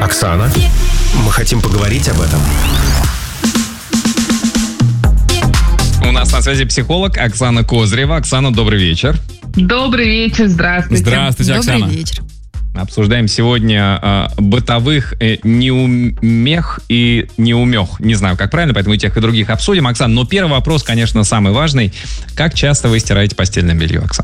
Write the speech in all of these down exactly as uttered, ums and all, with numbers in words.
Оксана, мы хотим поговорить об этом. У нас на связи психолог Оксана Козырева. Оксана, добрый вечер. Добрый вечер, здравствуйте. Здравствуйте, Оксана. Добрый вечер. Обсуждаем сегодня э, бытовых э, неумех и неумех. Не знаю, как правильно, поэтому и тех, и других обсудим. Оксана, но первый вопрос, конечно, самый важный. Как часто вы стираете постельное белье, Оксана?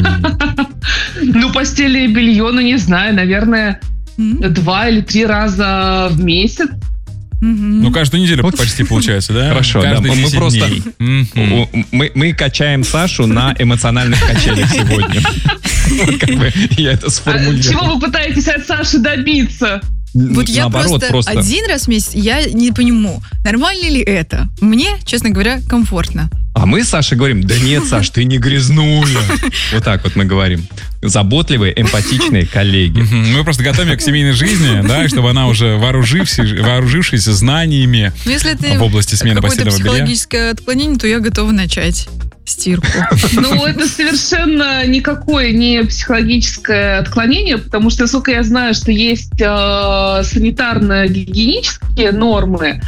Ну, постельное белье, ну, не знаю, наверное, два или три раза в месяц. Ну, каждую неделю почти получается, да? Хорошо, да, мы просто мы, мы качаем Сашу на эмоциональных качелях сегодня. Вот как бы я это сформулирую. Чего вы пытаетесь от Саши добиться? Вот я Наоборот, просто, просто один раз в месяц, я не понимаю, нормально ли это. Мне, честно говоря, комфортно. А мы с Сашей говорим: да нет, Саш, ты не грязнуля. Вот так вот мы говорим. Заботливые, эмпатичные коллеги. Мы просто готовим ее к семейной жизни, да, чтобы она уже вооружившись, вооружившись знаниями Но если это в области смены постельного какое-то белья. психологическое отклонение, то я готова начать стирку. Ну, это совершенно никакое не психологическое отклонение, потому что, насколько я знаю, что есть э, санитарно-гигиенические нормы,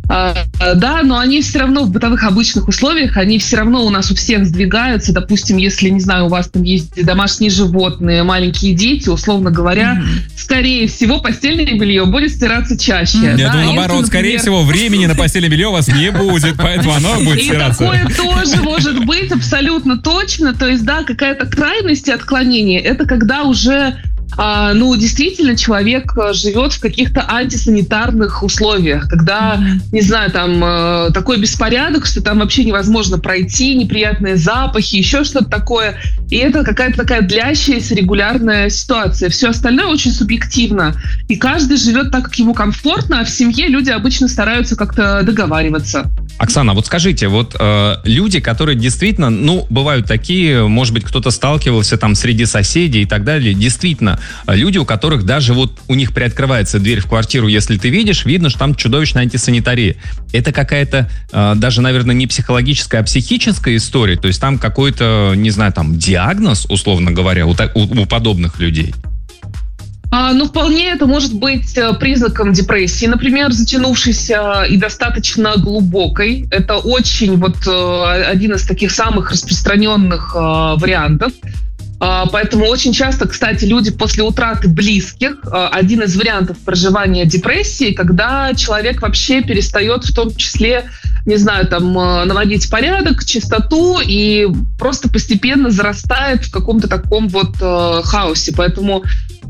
да, но они все равно в бытовых обычных условиях, они все равно у нас у всех сдвигаются. Допустим, если, не знаю, у вас там есть домашние животные, маленькие дети, условно говоря, mm-hmm. скорее всего, постельное белье будет стираться чаще. Mm-hmm. Да? Я думаю, Если, наоборот, например... скорее всего, времени на постельное белье у вас не будет, поэтому оно будет стираться. И такое тоже может быть абсолютно точно. То есть, да, какая-то крайность и отклонение, это когда уже... А, ну, действительно, человек живет в каких-то антисанитарных условиях, когда, mm-hmm. не знаю, там э, такой беспорядок, что там вообще невозможно пройти, неприятные запахи, еще что-то такое. И это какая-то такая длящаяся регулярная ситуация. Все остальное очень субъективно. И каждый живет так, как ему комфортно, а в семье люди обычно стараются как-то договариваться. Оксана, вот скажите, вот э, люди, которые действительно, ну, бывают такие, может быть, кто-то сталкивался там среди соседей и так далее, действительно, люди, у которых даже вот у них приоткрывается дверь в квартиру, если ты видишь, видно, что там чудовищная антисанитария. Это какая-то э, даже, наверное, не психологическая, а психическая история, то есть там какой-то, не знаю, там диагноз, условно говоря, у, у, у подобных людей. А, ну, вполне это может быть признаком депрессии, например, затянувшейся и достаточно глубокой. Это очень вот один из таких самых распространенных вариантов. Поэтому очень часто, кстати, люди после утраты близких, один из вариантов проживания депрессии, когда человек вообще перестает в том числе, не знаю, там, наводить порядок, чистоту и просто постепенно зарастает в каком-то таком вот хаосе. Поэтому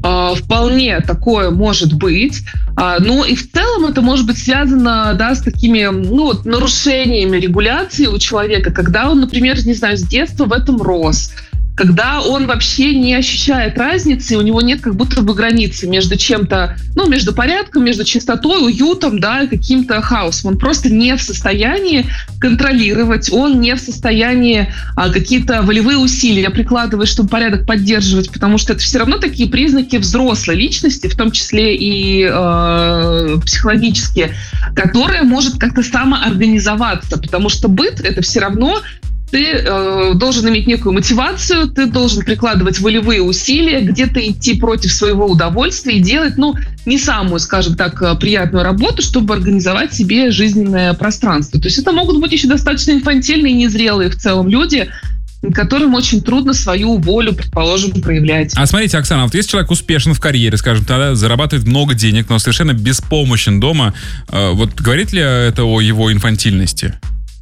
вполне такое может быть. Ну и в целом это может быть связано, да, с такими, ну, вот, нарушениями регуляции у человека, когда он, например, не знаю, с детства в этом рос, когда он вообще не ощущает разницы, у него нет как будто бы границы между чем-то, ну, между порядком, между чистотой, уютом, да, и каким-то хаосом. Он просто не в состоянии контролировать, он не в состоянии а, какие-то волевые усилия прикладывать, чтобы порядок поддерживать, потому что это все равно такие признаки взрослой личности, в том числе и э, психологические, которая может как-то самоорганизоваться, потому что быт — это все равно ты э, должен иметь некую мотивацию, ты должен прикладывать волевые усилия, где-то идти против своего удовольствия и делать, ну, не самую, скажем так, приятную работу, чтобы организовать себе жизненное пространство. То есть это могут быть еще достаточно инфантильные и незрелые в целом люди, которым очень трудно свою волю, предположим, проявлять. А смотрите, Оксана, вот если человек успешен в карьере, скажем, тогда зарабатывает много денег, но совершенно беспомощен дома, э, вот говорит ли это о его инфантильности?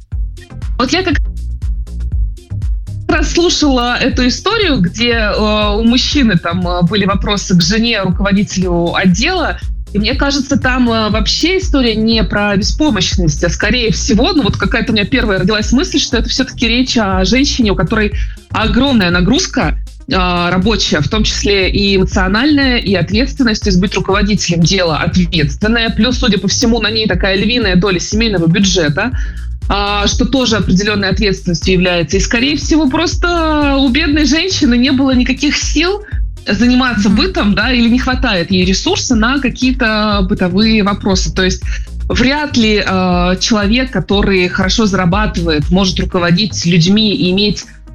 Вот я как раз слушала эту историю, где э, у мужчины там э, были вопросы к жене, руководителю отдела, и мне кажется, там э, вообще история не про беспомощность, а скорее всего, ну вот какая-то у меня первая родилась мысль, что это все-таки речь о женщине, у которой огромная нагрузка э, рабочая, в том числе и эмоциональная, и ответственность, то есть быть руководителем дела ответственная, плюс, судя по всему, на ней такая львиная доля семейного бюджета, что тоже определенной ответственностью является. И, скорее всего, просто у бедной женщины не было никаких сил заниматься бытом, да, или не хватает ей ресурса на какие-то бытовые вопросы. То есть вряд ли э, человек, который хорошо зарабатывает, может руководить людьми и иметь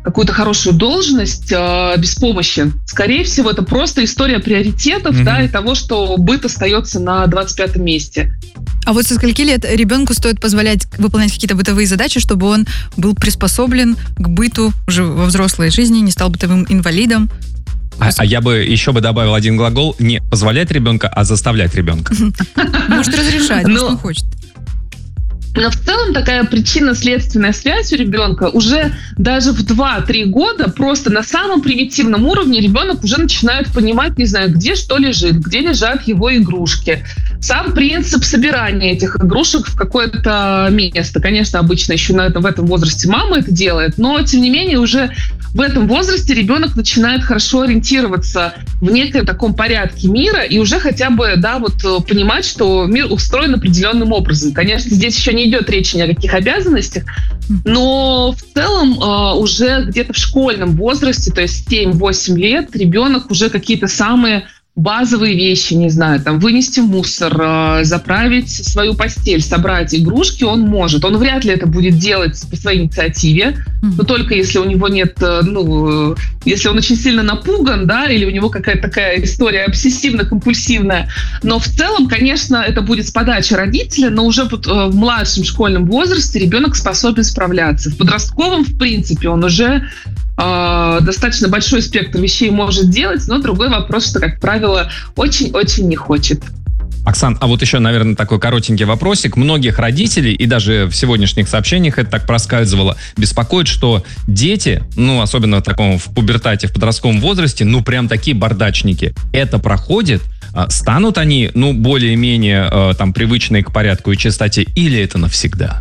какую-то хорошую должность э, без помощи. Скорее всего, это просто история приоритетов, mm-hmm. да, и того, что быт остается на двадцать пятом месте. А вот со скольки лет ребенку стоит позволять выполнять какие-то бытовые задачи, чтобы он был приспособлен к быту уже во взрослой жизни, не стал бытовым инвалидом? А, а я бы еще бы добавил один глагол: не позволять ребенка, а заставлять ребенка. Может, разрешать, может, он хочет. Но в целом такая причинно-следственная связь у ребенка уже даже в два-три года просто на самом примитивном уровне ребенок уже начинает понимать, не знаю, где что лежит, где лежат его игрушки. Сам принцип собирания этих игрушек в какое-то место. Конечно, обычно еще на этом, в этом возрасте мама это делает, но тем не менее уже в этом возрасте ребенок начинает хорошо ориентироваться в неком таком порядке мира и уже хотя бы, да, вот понимать, что мир устроен определенным образом. Конечно, здесь еще не идет речи ни о каких обязанностях, но в целом э, уже где-то в школьном возрасте, то есть семь-восемь лет, ребенок уже какие-то самые базовые вещи, не знаю, там, вынести мусор, э, заправить свою постель, собрать игрушки он может. Он вряд ли это будет делать по своей инициативе, но только если у него нет, э, ну, если он очень сильно напуган, да, или у него какая-то такая история обсессивно-компульсивная. Но в целом, конечно, это будет с подачи родителя, но уже вот, э, в младшем школьном возрасте ребенок способен справляться. В подростковом, в принципе, он уже э, достаточно большой спектр вещей может делать, но другой вопрос, что, как правило, очень-очень не хочет. Оксан, а вот еще, наверное, такой коротенький вопросик. Многих родителей, и даже в сегодняшних сообщениях это так проскальзывало, беспокоит, что дети, ну, особенно в таком в пубертате, в подростковом возрасте, ну, прям такие бардачники. Это проходит? Станут они, ну, более-менее там привычные к порядку и чистоте, или это навсегда?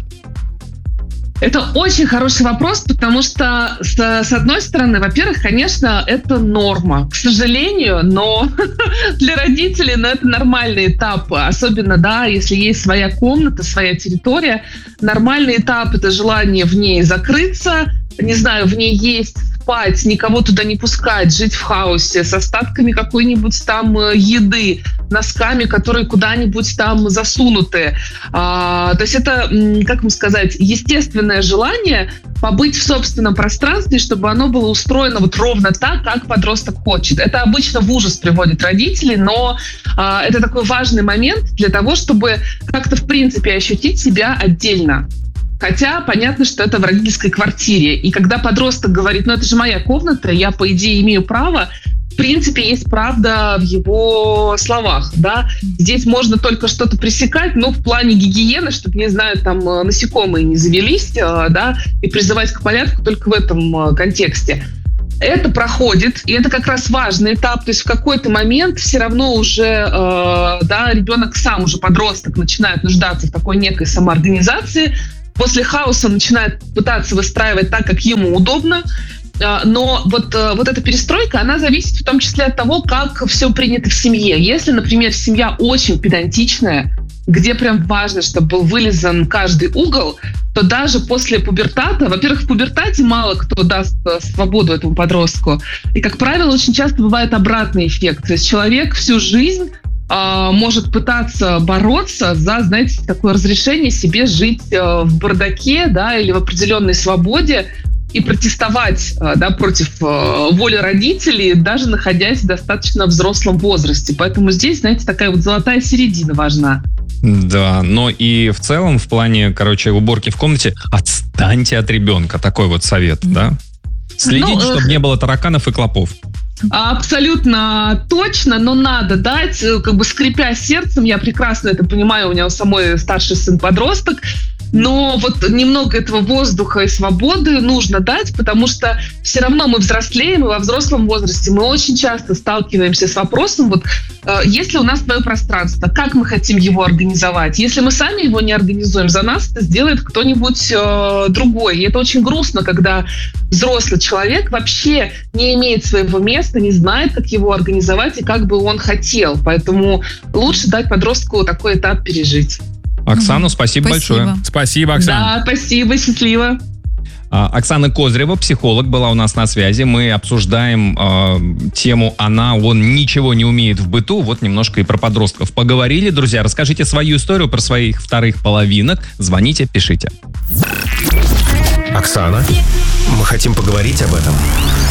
Это очень хороший вопрос, потому что, с, с одной стороны, во-первых, конечно, это норма. К сожалению, но для родителей ну, это нормальный этап. Особенно, да, если есть своя комната, своя территория. Нормальный этап — это желание в ней закрыться, не знаю, в ней есть, спать, никого туда не пускать, жить в хаосе, с остатками какой-нибудь там еды, носками, которые куда-нибудь там засунуты. А, то есть это, как вам сказать, естественное желание побыть в собственном пространстве, чтобы оно было устроено вот ровно так, как подросток хочет. Это обычно в ужас приводит родителей, но а, это такой важный момент для того, чтобы как-то в принципе ощутить себя отдельно. Хотя понятно, что это в родительской квартире. И когда подросток говорит, ну это же моя комната, я по идее имею право, в принципе, есть правда в его словах, да. Здесь можно только что-то пресекать, но в плане гигиены, чтобы, не знаю, там насекомые не завелись, да, и призывать к порядку только в этом контексте. Это проходит, и это как раз важный этап. То есть в какой-то момент все равно уже, э, да, ребенок сам, уже подросток, начинает нуждаться в такой некой самоорганизации. После хаоса начинает пытаться выстраивать так, как ему удобно. Но вот, вот эта перестройка, она зависит в том числе от того, как все принято в семье. Если, например, семья очень педантичная, где прям важно, чтобы был вылизан каждый угол, то даже после пубертата, во-первых, в пубертате мало кто даст свободу этому подростку. И, как правило, очень часто бывает обратный эффект. То есть человек всю жизнь может пытаться бороться за, знаете, такое разрешение себе жить в бардаке, да, или в определенной свободе и протестовать, да, против воли родителей, даже находясь в достаточно взрослом возрасте. Поэтому здесь, знаете, такая вот золотая середина важна. Да, но и в целом в плане, короче, уборки в комнате отстаньте от ребенка. Такой вот совет, mm-hmm. да? Следить, ну, чтобы не было тараканов и клопов. Абсолютно точно, но надо дать, как бы скрипя сердцем, я прекрасно это понимаю, у меня у самой старший сын подросток, но вот немного этого воздуха и свободы нужно дать, потому что все равно мы взрослеем, и во взрослом возрасте мы очень часто сталкиваемся с вопросом, вот э, если у нас свое пространство, как мы хотим его организовать? Если мы сами его не организуем, за нас это сделает кто-нибудь э, другой. И это очень грустно, когда взрослый человек вообще не имеет своего места, не знает, как его организовать и как бы он хотел. Поэтому лучше дать подростку такой этап пережить. Оксана, спасибо, спасибо большое. Спасибо, Оксана. Да, спасибо, счастливо. Оксана Козырева, психолог, была у нас на связи. Мы обсуждаем э, тему «Она, он ничего не умеет в быту». Вот немножко и про подростков поговорили. Друзья, расскажите свою историю про своих вторых половинок. Звоните, пишите. Оксана. Мы хотим поговорить об этом.